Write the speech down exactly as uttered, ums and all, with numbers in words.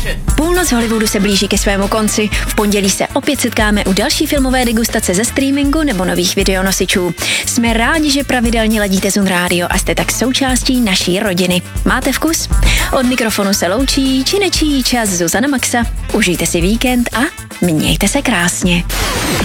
Půlnoc Hollywoodu se blíží ke svému konci. V pondělí se opět setkáme u další filmové degustace ze streamingu nebo nových videonosičů. Jsme rádi, že pravidelně ladíte Zun Radio a jste tak součástí naší rodiny. Máte vkus? Od mikrofonu se loučí či nečí čas Zuzana Maxa. Užijte si víkend a mějte se krásně.